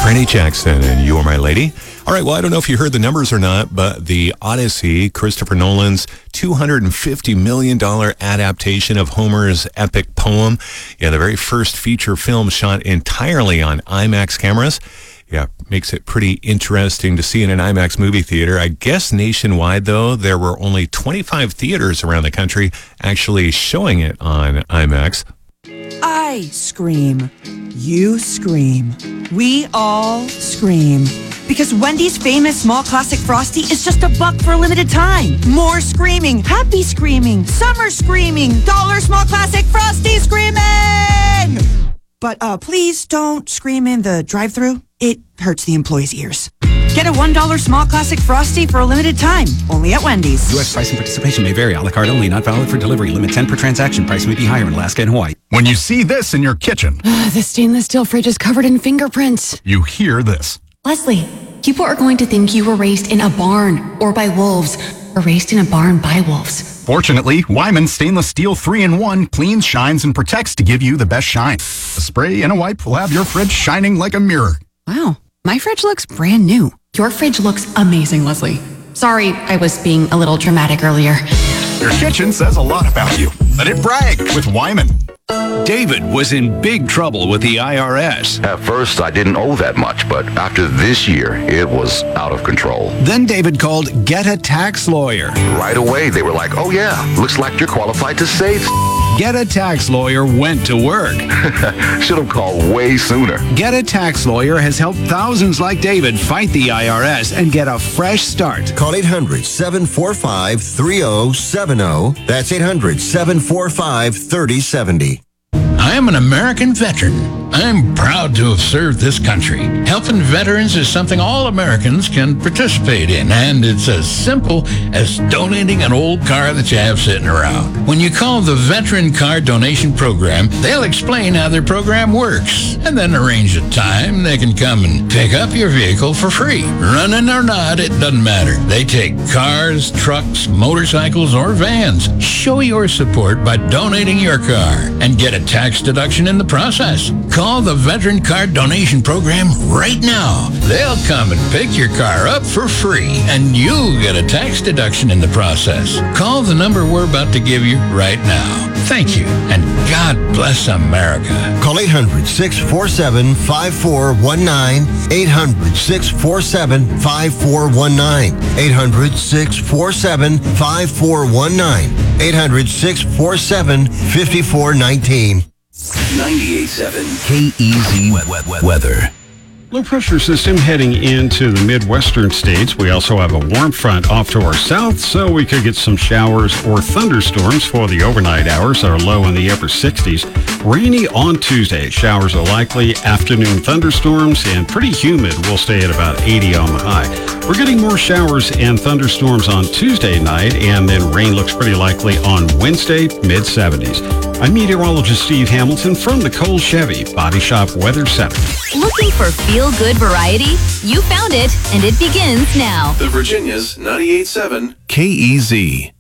Franny Jackson and You Are My Lady. All right, well, I don't know if you heard the numbers or not, but the Odyssey, Christopher Nolan's $250 million adaptation of Homer's epic poem. Yeah, the very first feature film shot entirely on IMAX cameras. Yeah, makes it pretty interesting to see in an IMAX movie theater. I guess nationwide, though, there were only 25 theaters around the country actually showing it on IMAX. I scream. You scream. We all scream. Because Wendy's famous small classic Frosty is just $1 for a limited time. More screaming, happy screaming, summer screaming, dollar small classic Frosty screaming! But please don't scream in the drive-thru. It hurts the employees' ears. Get a $1 small classic Frosty for a limited time, only at Wendy's. U.S. price and participation may vary. A la carte only, not valid for delivery. Limit 10 per transaction. Price may be higher in Alaska and Hawaii. When you see this in your kitchen, The stainless steel fridge is covered in fingerprints. you hear this. Leslie, people are going to think you were raised in a barn or by wolves, or raised in a barn by wolves. Fortunately, Wyman Stainless Steel 3-in-1 cleans, shines, and protects to give you the best shine. A spray and a wipe will have your fridge shining like a mirror. Wow, my fridge looks brand new. Your fridge looks amazing, Leslie. Sorry, I was being a little dramatic earlier. Your kitchen says a lot about you. Let it brag with Wyman. David was in big trouble with the IRS. At first, I didn't owe that much, but after this year, it was out of control. Then David called Get a Tax Lawyer. Right away, they were like, oh yeah, looks like you're qualified to save. Get a Tax Lawyer went to work. Should have called way sooner. Get a Tax Lawyer has helped thousands like David fight the IRS and get a fresh start. Call 800-745-3070. That's 800-745-3070. I am an American veteran. I am proud to have served this country. Helping veterans is something all Americans can participate in, and it's as simple as donating an old car that you have sitting around. When you call the Veteran Car Donation Program, they'll explain how their program works, and then arrange a time they can come and pick up your vehicle for free. Running or not, it doesn't matter. They take cars, trucks, motorcycles, or vans. Show your support by donating your car and get a tax deduction in the process. Call the Veteran Car Donation Program right now. They'll come and pick your car up for free, and you'll get a tax deduction in the process. Call the number we're about to give you right now. Thank you, and God bless America. Call 800-647-5419. 800-647-5419. 800-647-5419. 800-647-5419. 98.7 KEZ Weather. Low pressure system heading into the Midwestern states. We also have a warm front off to our south, so we could get some showers or thunderstorms for the overnight hours. Our low in the upper 60s. Rainy on Tuesday. Showers are likely, afternoon thunderstorms, and pretty humid. We'll stay at about 80 on the high. We're getting more showers and thunderstorms on Tuesday night, and then rain looks pretty likely on Wednesday, mid-70s. I'm meteorologist Steve Hamilton from the Cole Chevy Body Shop Weather Center. Looking for feel-good variety? You found it, and it begins now. The Virginia's 98.7 KEZ.